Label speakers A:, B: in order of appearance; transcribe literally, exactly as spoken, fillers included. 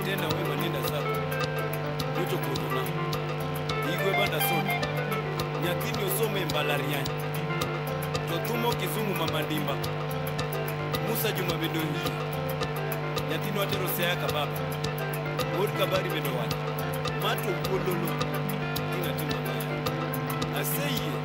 A: tena wema nenda zako Luto kuzuna Igwe banda soda Nyakini usome mbalariani Totumo kizungu mamandimba Musa Juma bendo hii Nyakini watero seyaka baba Wodi kabari bendo wati Mato kulolo Ina tima maya Aseye